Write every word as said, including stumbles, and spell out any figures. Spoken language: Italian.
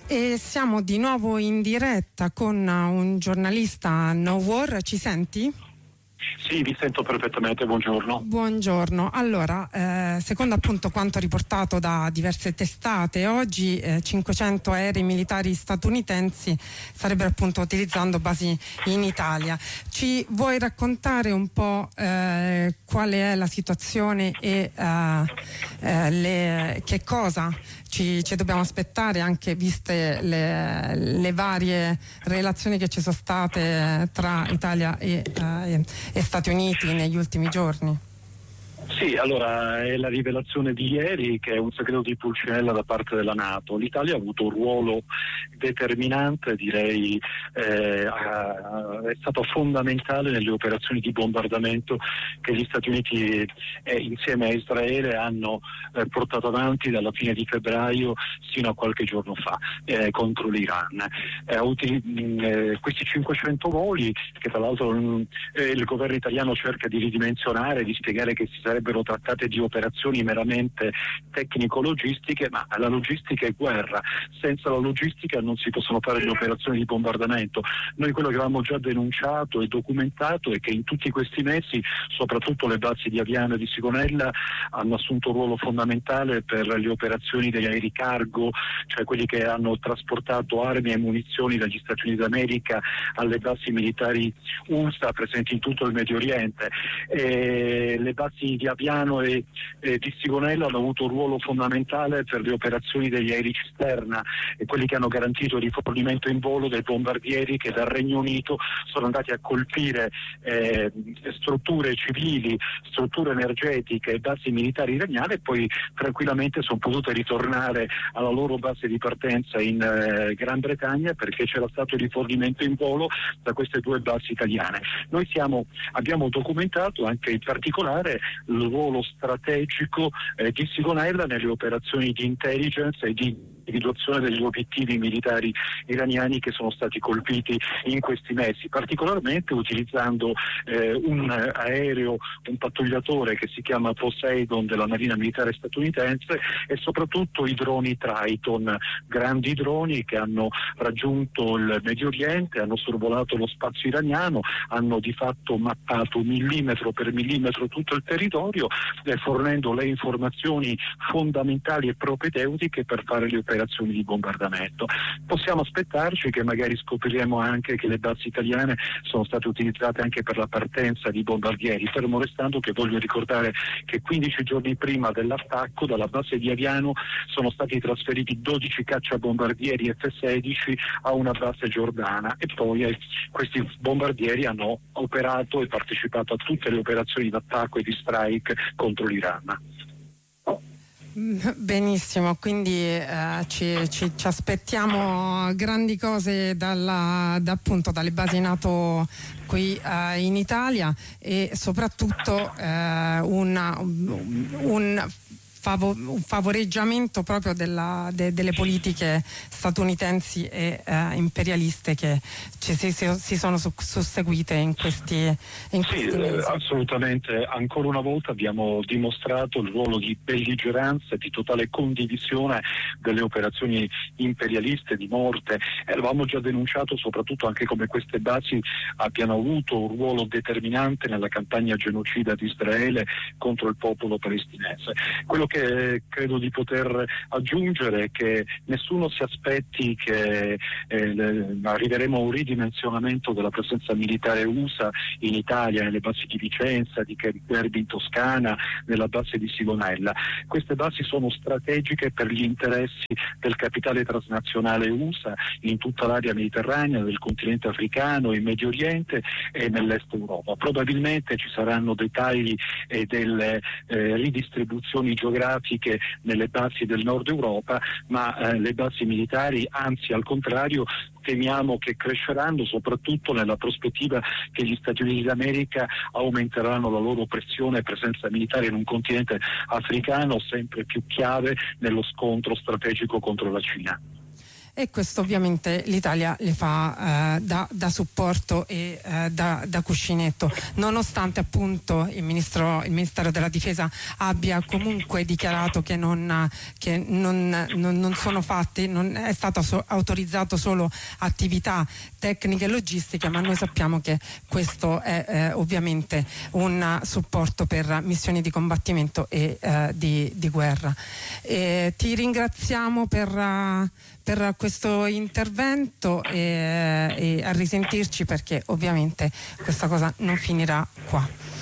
E siamo di nuovo in diretta con un giornalista No War. Ci senti? Sì, vi sento perfettamente, buongiorno. Buongiorno. Allora, eh, secondo appunto quanto riportato da diverse testate, oggi eh, cinquecento aerei militari statunitensi starebbero appunto utilizzando basi in Italia. Ci vuoi raccontare un po' eh, quale è la situazione e eh, eh, le, che cosa ci, ci dobbiamo aspettare, anche viste le, le varie relazioni che ci sono state tra Italia e, eh, e Stati Uniti negli ultimi giorni? Sì, allora è la rivelazione di ieri che è un segreto di Pulcinella da parte della NATO. L'Italia ha avuto un ruolo determinante, direi eh, è stato fondamentale nelle operazioni di bombardamento che gli Stati Uniti eh, insieme a Israele hanno eh, portato avanti dalla fine di febbraio sino a qualche giorno fa eh, contro l'Iran. Eh, uti- eh, questi cinquecento voli che tra l'altro mh, eh, il governo italiano cerca di ridimensionare, di spiegare che si sarebbero trattate di operazioni meramente tecnico-logistiche, ma la logistica è guerra, senza la logistica non si possono fare le operazioni di bombardamento. Noi quello che avevamo già denunciato e documentato è che in tutti questi mesi, soprattutto le basi di Aviano e di Sigonella hanno assunto un ruolo fondamentale per le operazioni degli aerei cargo, cioè quelli che hanno trasportato armi e munizioni dagli Stati Uniti d'America alle basi militari U S A presenti in tutto il Medio Oriente. E le basi di Aviano e, e di Sigonella hanno avuto un ruolo fondamentale per le operazioni degli aerei cisterna e quelli che hanno garantito il rifornimento in volo dei bombardieri che dal Regno Unito sono andati a colpire eh, strutture civili, strutture energetiche e basi militari iraniane e poi tranquillamente sono potute ritornare alla loro base di partenza in eh, Gran Bretagna perché c'era stato il rifornimento in volo da queste due basi italiane. Noi siamo, abbiamo documentato anche in particolare il ruolo strategico eh, di Sigonella nelle operazioni di intelligence e di individuazione degli obiettivi militari iraniani che sono stati colpiti in questi mesi, particolarmente utilizzando eh, un aereo, un pattugliatore che si chiama Poseidon della Marina Militare statunitense e soprattutto i droni Triton, grandi droni che hanno raggiunto il Medio Oriente, hanno sorvolato lo spazio iraniano, hanno di fatto mappato millimetro per millimetro tutto il territorio, eh, fornendo le informazioni fondamentali e propedeutiche per fare le operazioni di bombardamento. Possiamo aspettarci che magari scopriremo anche che le basi italiane sono state utilizzate anche per la partenza di bombardieri, fermo restando che voglio ricordare che quindici giorni prima dell'attacco dalla base di Aviano sono stati trasferiti dodici cacciabombardieri F sedici a una base giordana e poi eh, questi bombardieri hanno operato e partecipato a tutte le operazioni d'attacco e di strike contro l'Iran. Benissimo, quindi eh, ci, ci, ci aspettiamo grandi cose dalla, da, appunto dalle basi NATO qui eh, in Italia e soprattutto eh, una, un un favoreggiamento proprio della, de, delle politiche statunitensi e eh, imperialiste che ci, si, si sono su, susseguite in questi, in questi sì, mesi. Assolutamente, ancora una volta abbiamo dimostrato il ruolo di belligeranza e di totale condivisione delle operazioni imperialiste di morte e avevamo già denunciato soprattutto anche come queste basi abbiano avuto un ruolo determinante nella campagna genocida di Israele contro il popolo palestinese. Quello che credo di poter aggiungere è che nessuno si aspetti che eh, arriveremo a un ridimensionamento della presenza militare U S A in Italia, nelle basi di Vicenza, di Kerberbi in Toscana, nella base di Sigonella. Queste basi sono strategiche per gli interessi del capitale transnazionale U S A in tutta l'area mediterranea, del continente africano, in Medio Oriente e nell'est Europa. Probabilmente ci saranno dei tagli e delle eh, ridistribuzioni geografiche nelle basi del nord Europa, ma eh, le basi militari, anzi al contrario, temiamo che cresceranno soprattutto nella prospettiva che gli Stati Uniti d'America aumenteranno la loro pressione e presenza militare in un continente africano sempre più chiave nello scontro strategico contro la Cina. e questo ovviamente l'Italia le fa eh, da, da supporto e eh, da, da cuscinetto, nonostante appunto il, ministro, il Ministero della Difesa abbia comunque dichiarato che non, che non, non, non sono fatti, non è stato so, autorizzato solo attività tecniche e logistiche, ma noi sappiamo che questo è eh, ovviamente un supporto per missioni di combattimento e eh, di, di guerra. E ti ringraziamo per, uh, per questo intervento e, e a risentirci, perché ovviamente questa cosa non finirà qua.